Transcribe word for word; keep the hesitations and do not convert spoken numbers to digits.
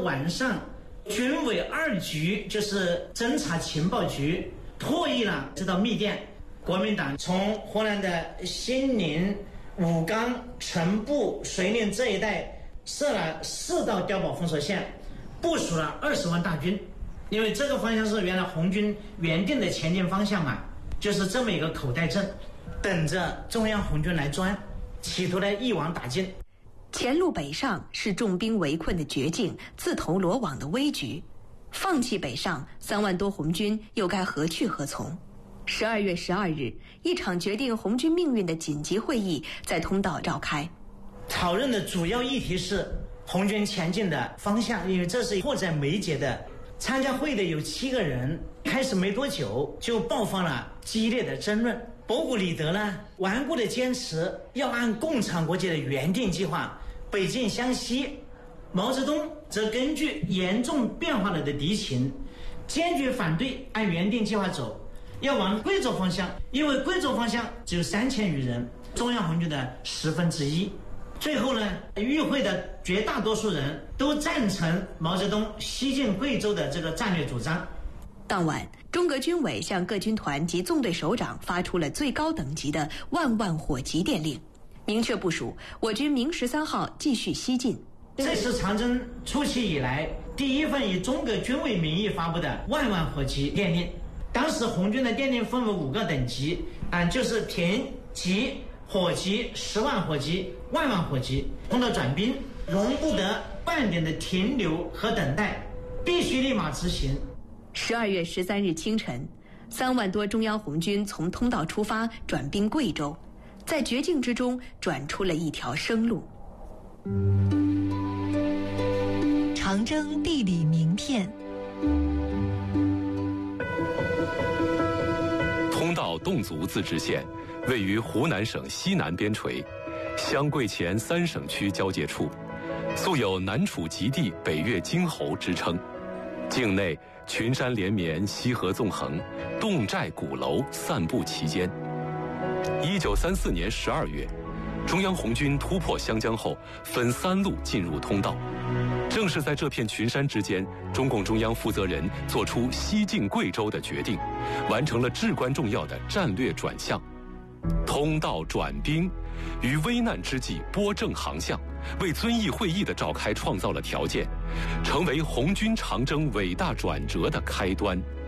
晚上，军委二局就是侦察情报局特意呢知道密电，国民党从河南的兴宁、武冈、城步、遂宁这一带设了四道碉堡封锁线，部署了二十万大军。因为这个方向是原来红军原定的前进方向嘛，就是这么一个口袋阵，等着中央红军来钻，企图来一网打尽。 前路北上是重兵围困的绝境，自投罗网的危局。放弃北上，三万多红军又该何去何从？十二月十二日，一场决定红军命运的紧急会议在通道召开。 讨论的主要议题是红军前进的方向，因为这是迫在眉睫的。参加会的有七个人，开始没多久就爆发了激烈的争论。博古里德呢，顽固地坚持要按共产国际的原定计划北进湘西；毛泽东则根据严重变化了的敌情，坚决反对按原定计划走，要往贵州方向，因为贵州方向只有三千余人，中央红军的十分之一。最后呢，与会的绝大多数人都赞成毛泽东西进贵州的这个战略主张。 当晚，中革军委向各军团及纵队首长发出了最高等级的万万火急电令，明确部署我军明十三号继续西进。 这是长征初期以来第一份以中革军委名义发布的万万火急电令。当时红军的电令分为五个等级，啊，就是平、急、火急、十万火急、万万火急。通道转兵容不得半点的停留和等待，必须立马执行。 十二月十三日清晨，三万多中央红军从通道出发，转兵贵州，在绝境之中转出了一条生路。 长征地理名片。 通道侗族自治县位于湖南省西南边陲，湘贵黔三省区交界处，素有南楚极地北越京侯之称。境内群山连绵，溪河纵横，侗寨鼓楼散布其间。一九三四年十二月，中央红军突破湘江后，分三路进入通道。正是在这片群山之间，中共中央负责人做出西进贵州的决定，完成了至关重要的战略转向。通道转兵，于危难之际拨正航向，为遵义会议的召开创造了条件，成为红军长征伟大转折的开端。